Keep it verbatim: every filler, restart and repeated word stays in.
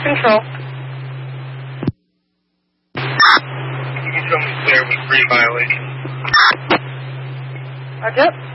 Control. You can tell me clear with three violations. Roger.